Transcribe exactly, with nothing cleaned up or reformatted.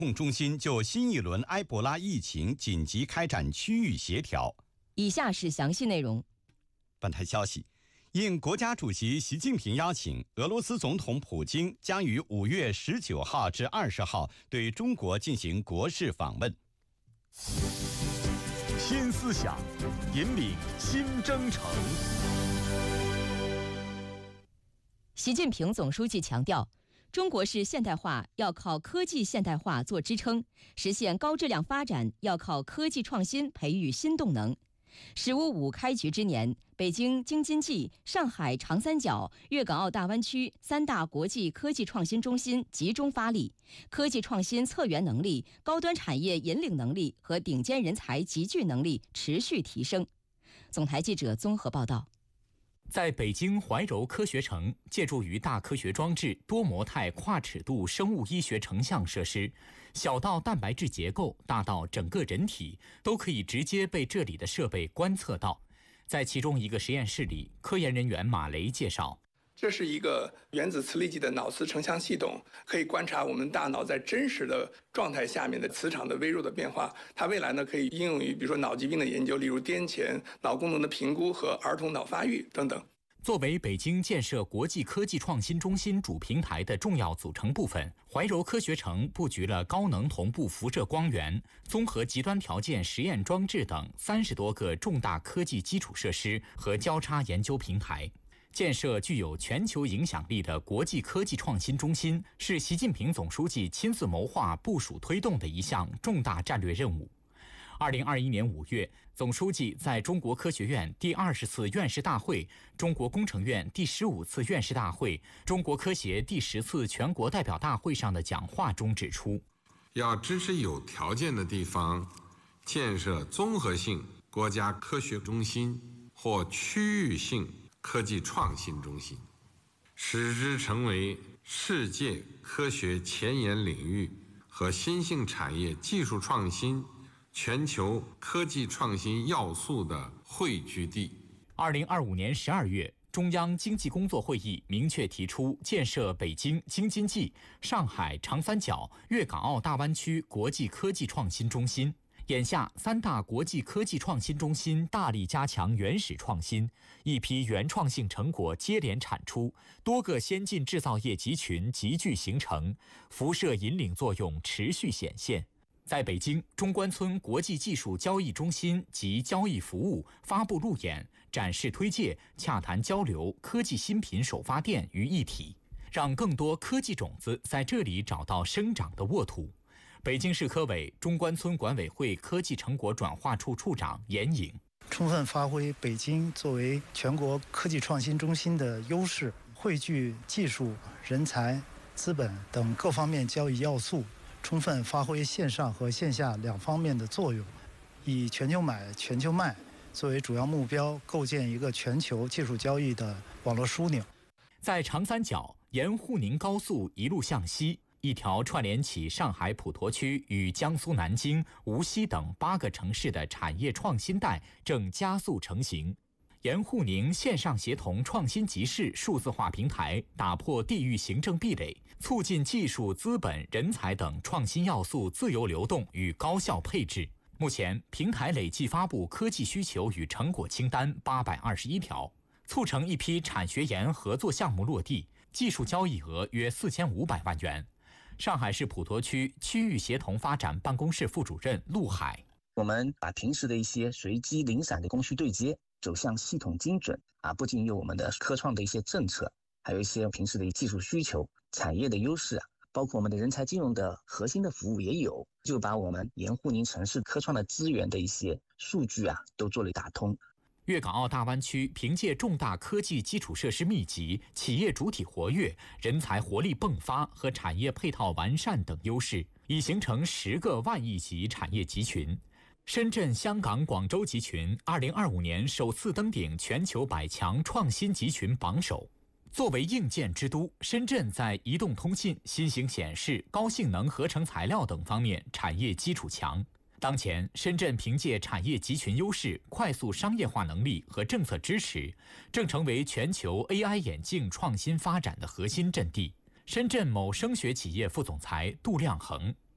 控中心就新一轮埃博拉疫情紧急开展区域协调。 以下是详细内容。 本台消息，应国家主席习近平邀请，俄罗斯总统普京将于五月十九号至二十号对中国进行国事访问。 新思想，引领新征程。 习近平总书记强调，中国式现代化要靠科技现代化做支撑，实现高质量发展要靠科技创新培育新动能。十五五开局之年，北京京津冀、上海长三角、粤港澳大湾区三大国际科技创新中心集中发力，科技创新策源能力、高端产业引领能力和顶尖人才集聚能力持续提升。总台记者综合报道。 在北京怀柔科学城，借助于大科学装置、多模态跨尺度生物医学成像设施，小到蛋白质结构，大到整个人体，都可以直接被这里的设备观测到。在其中一个实验室里，科研人员马雷介绍， 这是一个原子磁力计的脑磁成像系统，可以观察我们大脑在真实的状态下面的磁场的微弱的变化。它未来呢可以应用于比如说脑疾病的研究，例如癫痫、脑功能的评估和儿童脑发育等等。 作为北京建设国际科技创新中心主平台的重要组成部分，怀柔科学城布局了高能同步辐射光源、综合极端条件实验装置等三十多个重大科技基础设施和交叉研究平台。建设具有全球影响力的国际科技创新中心，是习近平总书记亲自谋划部署推动的一项重大战略任务。二零二一年五月，总书记在中国科学院第二十次院士大会、中国工程院第十五次院士大会、中国科协第十次全国代表大会上的讲话中指出， 要支持有条件的地方建设综合性国家科学中心或区域性科技创新中心，使之成为世界科学前沿领域和新兴产业技术创新、全球科技创新要素的汇聚地。 二零二五年十二月，中央经济工作会议明确提出建设北京、京津冀、上海、长三角、粤港澳大湾区国际科技创新中心。眼下，三大国际科技创新中心大力加强原始创新，一批原创性成果接连产出，多个先进制造业集群集聚形成，辐射引领作用持续显现。在北京，中关村国际技术交易中心及交易服务发布路演、展示推介、洽谈交流科技新品首发店于一体，让更多科技种子在这里找到生长的沃土。北京市科委中关村管委会科技成果转化处处长严颖， 充分发挥北京作为全国科技创新中心的优势，汇聚技术、人才、资本等各方面交易要素，充分发挥线上和线下两方面的作用，以全球买、全球卖作为主要目标，构建一个全球技术交易的网络枢纽。 在长三角，沿沪宁高速一路向西，一条串联起上海普陀区与江苏南京、无锡等八个城市的产业创新带正加速成型。沿沪宁线上协同创新集市数字化平台，打破地域行政壁垒，促进技术、资本、人才等创新要素自由流动与高效配置。目前，平台累计发布科技需求与成果清单八百二十一条，促成一批产学研合作项目落地，技术交易额约四千五百万元。上海市普陀区区域协同发展办公室副主任陆海， 我们把平时的一些随机零散的供需对接走向系统精准啊，不仅有我们的科创的一些政策，还有一些平时的技术需求、产业的优势啊，包括我们的人才金融的核心的服务也有，就把我们沿沪宁城市科创的资源的一些数据啊，都做了打通。 粤港澳大湾区凭借重大科技基础设施密集、企业主体活跃、人才活力迸发和产业配套完善等优势，已形成十个万亿级产业集群。深圳、香港、广州集群二零二五年首次登顶全球百强创新集群榜首。作为硬件之都，深圳在移动通信、新型显示、高性能合成材料等方面产业基础强。当前，深圳凭借产业集群优势、快速商业化能力和政策支持，正成为全球 A I 眼镜创新发展的核心阵地。深圳某声学企业副总裁杜亮恒，